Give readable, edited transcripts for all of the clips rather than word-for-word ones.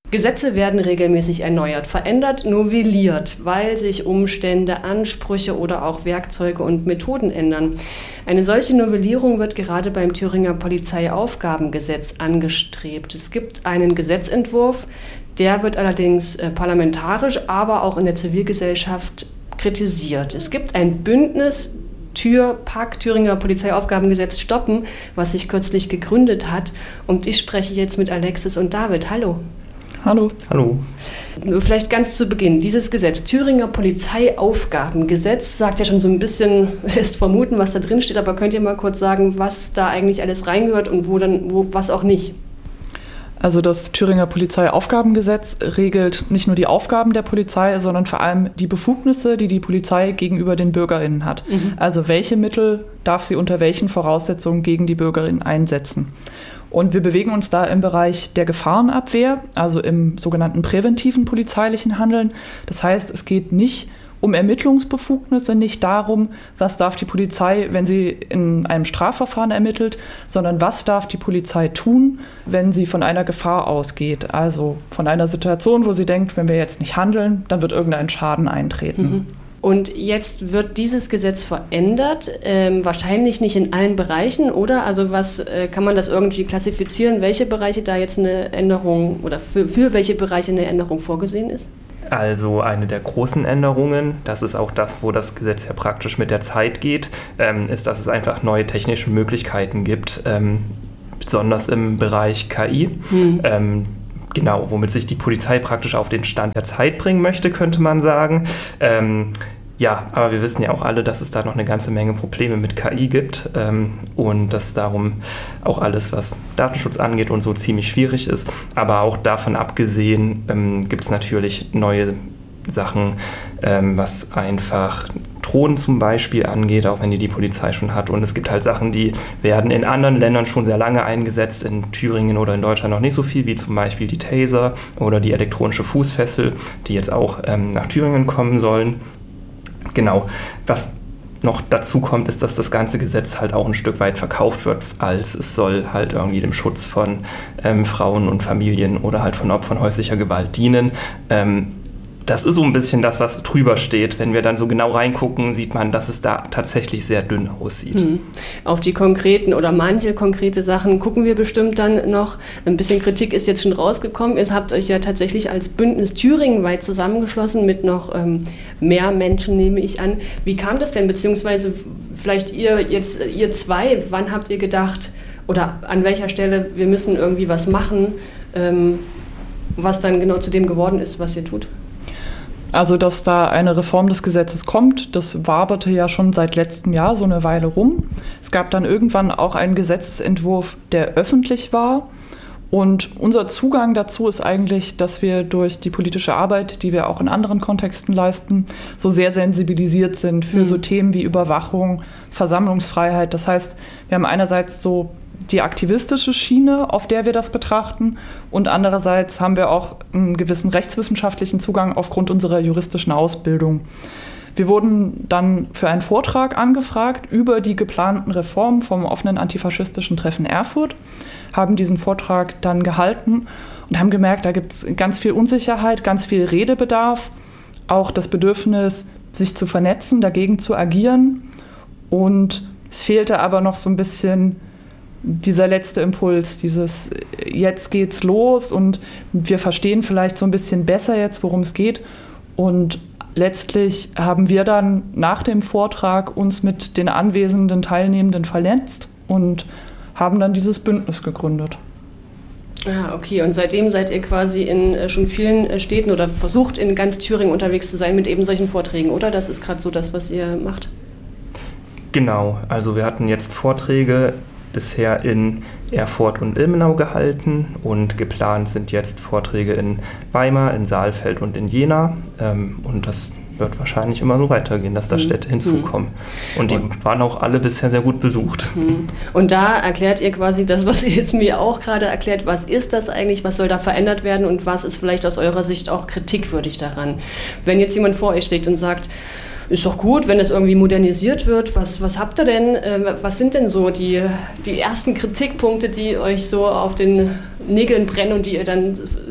Gesetze werden regelmäßig erneuert, verändert, novelliert, weil sich Umstände, Ansprüche oder auch Werkzeuge und Methoden ändern. Eine solche Novellierung wird gerade beim Thüringer Polizeiaufgabengesetz angestrebt. Es gibt einen Gesetzentwurf, der wird allerdings parlamentarisch, aber auch in der Zivilgesellschaft kritisiert. Es gibt ein Bündnis Thüringer Polizeiaufgabengesetz stoppen, was sich kürzlich gegründet hat. Und ich spreche jetzt mit Alexis und David. Hallo. Hallo. Hallo. Vielleicht ganz zu Beginn. Dieses Gesetz, Thüringer Polizeiaufgabengesetz, sagt ja schon so ein bisschen, lässt vermuten, was da drin steht, aber könnt ihr mal kurz sagen, was da eigentlich alles reingehört und wo was auch nicht? Also das Thüringer Polizeiaufgabengesetz regelt nicht nur die Aufgaben der Polizei, sondern vor allem die Befugnisse, die die Polizei gegenüber den BürgerInnen hat. Also welche Mittel darf sie unter welchen Voraussetzungen gegen die BürgerInnen einsetzen. Und wir bewegen uns da im Bereich der Gefahrenabwehr, also im sogenannten präventiven polizeilichen Handeln. Das heißt, es geht nicht um Ermittlungsbefugnisse, nicht darum, was darf die Polizei, wenn sie in einem Strafverfahren ermittelt, sondern was darf die Polizei tun, wenn sie von einer Gefahr ausgeht. Also von einer Situation, wo sie denkt, wenn wir jetzt nicht handeln, dann wird irgendein Schaden eintreten. Und jetzt wird dieses Gesetz verändert, wahrscheinlich nicht in allen Bereichen, oder? Also kann man das irgendwie klassifizieren, welche Bereiche da jetzt eine Änderung oder für welche Bereiche eine Änderung vorgesehen ist? Also eine der großen Änderungen, das ist auch das, wo das Gesetz ja praktisch mit der Zeit geht, ist, dass es einfach neue technische Möglichkeiten gibt, besonders im Bereich KI. Genau, womit sich die Polizei praktisch auf den Stand der Zeit bringen möchte, könnte man sagen. Ja, aber wir wissen ja auch alle, dass es da noch eine ganze Menge Probleme mit KI gibt und dass darum auch alles, was Datenschutz angeht und so, ziemlich schwierig ist. Aber auch davon abgesehen gibt es natürlich neue Sachen, was einfach Drohnen zum Beispiel angeht, auch wenn die Polizei schon hat. Und es gibt halt Sachen, die werden in anderen Ländern schon sehr lange eingesetzt, in Thüringen oder in Deutschland noch nicht so viel, wie zum Beispiel die Taser oder die elektronische Fußfessel, die jetzt auch nach Thüringen kommen sollen. Genau, was noch dazu kommt, ist, dass das ganze Gesetz halt auch ein Stück weit verkauft wird, als es soll halt irgendwie dem Schutz von Frauen und Familien oder halt von Opfern häuslicher Gewalt dienen. Das ist so ein bisschen das, was drüber steht. Wenn wir dann so genau reingucken, sieht man, dass es da tatsächlich sehr dünn aussieht. Auf die konkreten oder manche konkrete Sachen gucken wir bestimmt dann noch. Ein bisschen Kritik ist jetzt schon rausgekommen. Ihr habt euch ja tatsächlich als Bündnis thüringenweit zusammengeschlossen mit noch mehr Menschen, nehme ich an. Wie kam das denn? Beziehungsweise vielleicht ihr zwei, wann habt ihr gedacht oder an welcher Stelle, wir müssen irgendwie was machen, was dann genau zu dem geworden ist, was ihr tut? Also, dass da eine Reform des Gesetzes kommt, das waberte ja schon seit letztem Jahr so eine Weile rum. Es gab dann irgendwann auch einen Gesetzesentwurf, der öffentlich war. Und unser Zugang dazu ist eigentlich, dass wir durch die politische Arbeit, die wir auch in anderen Kontexten leisten, so sehr sensibilisiert sind für so Themen wie Überwachung, Versammlungsfreiheit. Das heißt, wir haben einerseits so die aktivistische Schiene, auf der wir das betrachten, und andererseits haben wir auch einen gewissen rechtswissenschaftlichen Zugang aufgrund unserer juristischen Ausbildung. Wir wurden dann für einen Vortrag angefragt über die geplanten Reformen vom offenen antifaschistischen Treffen Erfurt, haben diesen Vortrag dann gehalten und haben gemerkt, da gibt es ganz viel Unsicherheit, ganz viel Redebedarf, auch das Bedürfnis, sich zu vernetzen, dagegen zu agieren, und es fehlte aber noch so ein bisschen dieser letzte Impuls, dieses jetzt geht's los und wir verstehen vielleicht so ein bisschen besser jetzt, worum es geht. Und letztlich haben wir dann nach dem Vortrag uns mit den anwesenden Teilnehmenden vernetzt und haben dann dieses Bündnis gegründet. Ah, okay. Und seitdem seid ihr quasi in schon vielen Städten oder versucht in ganz Thüringen unterwegs zu sein mit eben solchen Vorträgen, oder? Das ist gerade so das, was ihr macht? Genau. Also wir hatten jetzt Vorträge bisher in Erfurt und Ilmenau gehalten und geplant sind jetzt Vorträge in Weimar, in Saalfeld und in Jena. Und das wird wahrscheinlich immer so weitergehen, dass da Städte hinzukommen. Und die waren auch alle bisher sehr gut besucht. Und da erklärt ihr quasi das, was ihr jetzt mir auch gerade erklärt. Was ist das eigentlich? Was soll da verändert werden? Und was ist vielleicht aus eurer Sicht auch kritikwürdig daran? Wenn jetzt jemand vor euch steht und sagt, ist doch gut, wenn das irgendwie modernisiert wird. Was habt ihr denn? Was sind denn so die ersten Kritikpunkte, die euch so auf den Nägeln brennen und die ihr dann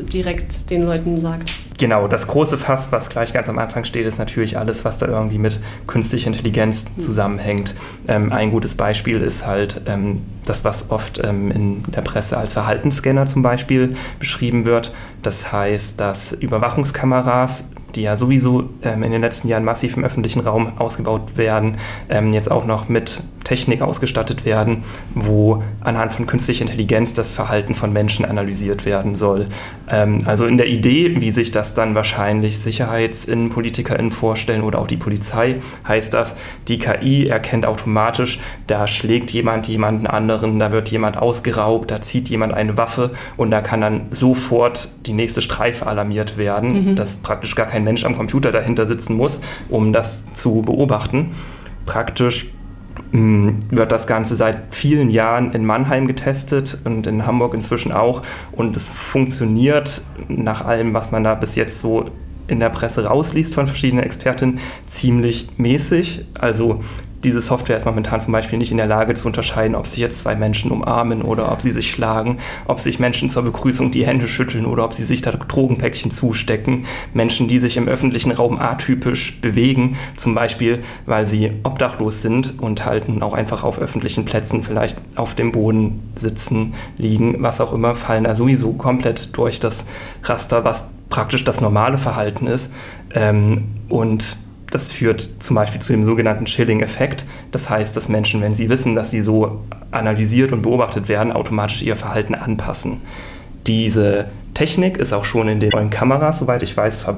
direkt den Leuten sagt. Genau, das große Fass, was gleich ganz am Anfang steht, ist natürlich alles, was da irgendwie mit künstlicher Intelligenz zusammenhängt. Ein gutes Beispiel ist halt das, was oft in der Presse als Verhaltensscanner zum Beispiel beschrieben wird. Das heißt, dass Überwachungskameras, die ja sowieso in den letzten Jahren massiv im öffentlichen Raum ausgebaut werden, jetzt auch noch mit Technik ausgestattet werden, wo anhand von künstlicher Intelligenz das Verhalten von Menschen analysiert werden soll. Also in der Idee, wie sich das dann wahrscheinlich PolitikerInnen vorstellen oder auch die Polizei, heißt das, die KI erkennt automatisch, da schlägt jemand jemanden anderen, da wird jemand ausgeraubt, da zieht jemand eine Waffe und da kann dann sofort die nächste Streife alarmiert werden, dass praktisch gar kein Mensch am Computer dahinter sitzen muss, um das zu beobachten. Praktisch wird das Ganze seit vielen Jahren in Mannheim getestet und in Hamburg inzwischen auch. Und es funktioniert nach allem, was man da bis jetzt so in der Presse rausliest von verschiedenen Expertinnen, ziemlich mäßig. Also diese Software ist momentan zum Beispiel nicht in der Lage zu unterscheiden, ob sich jetzt zwei Menschen umarmen oder ob sie sich schlagen, ob sich Menschen zur Begrüßung die Hände schütteln oder ob sie sich da Drogenpäckchen zustecken. Menschen, die sich im öffentlichen Raum atypisch bewegen, zum Beispiel, weil sie obdachlos sind und halt auch einfach auf öffentlichen Plätzen vielleicht auf dem Boden sitzen, liegen, was auch immer, fallen da sowieso komplett durch das Raster, was praktisch das normale Verhalten ist. Und das führt zum Beispiel zu dem sogenannten Chilling-Effekt. Das heißt, dass Menschen, wenn sie wissen, dass sie so analysiert und beobachtet werden, automatisch ihr Verhalten anpassen. Diese Technik ist auch schon in den neuen Kameras, soweit ich weiß,